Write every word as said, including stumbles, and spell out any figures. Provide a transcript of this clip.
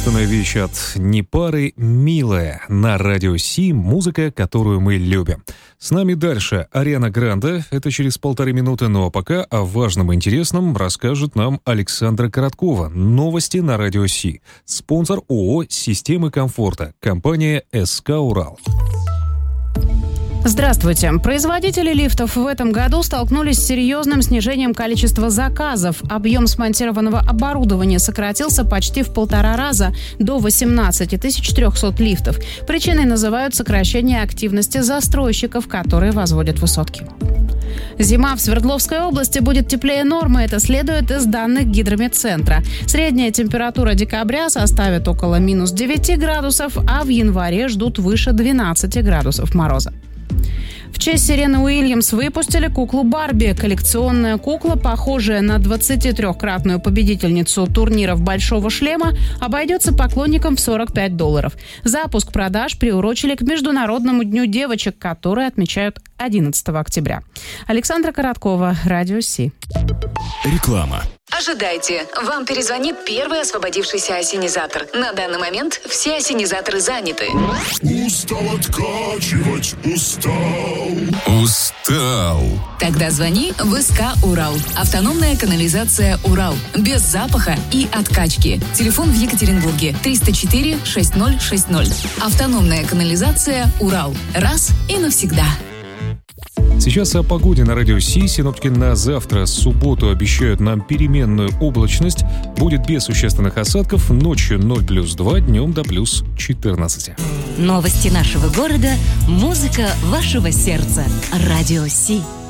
Божественная вещь от Непары «Милая» на радио Си, музыка, которую мы любим. С нами дальше Ариана Гранде, это через полторы минуты, но пока о важном и интересном расскажет нам Александра Короткова. Новости на радио Си. Спонсор ООО «Системы комфорта», компания СК «Урал». Здравствуйте. Производители лифтов в этом году столкнулись с серьезным снижением количества заказов. Объем смонтированного оборудования сократился почти в полтора раза, до восемнадцать тысяч триста лифтов. Причиной называют сокращение активности застройщиков, которые возводят высотки. Зима в Свердловской области будет теплее нормы. Это следует из данных Гидрометцентра. Средняя температура декабря составит около минус девяти градусов, а в январе ждут выше двенадцати градусов мороза. В честь Серены Уильямс выпустили куклу Барби. Коллекционная кукла, похожая на двадцатитрёхкратную победительницу турниров «Большого шлема», обойдется поклонникам в сорок пять долларов. Запуск продаж приурочили к Международному дню девочек, который отмечают одиннадцатого октября. Александра Короткова, радио Си. Реклама. Ожидайте, вам перезвонит первый освободившийся ассенизатор. На данный момент все ассенизаторы заняты. Устал откачивать, устал. Устал. Тогда звони в СК «Урал». Автономная канализация «Урал». Без запаха и откачки. Телефон в Екатеринбурге триста четыре шесть ноль шесть ноль. Автономная канализация «Урал». Раз и навсегда. Сейчас о погоде на радио Си. Синоптики на завтра, субботу, обещают нам переменную облачность. Будет без существенных осадков. Ночью ноль плюс два, днем до плюс четырнадцати. Новости нашего города, музыка вашего сердца. Радио Си.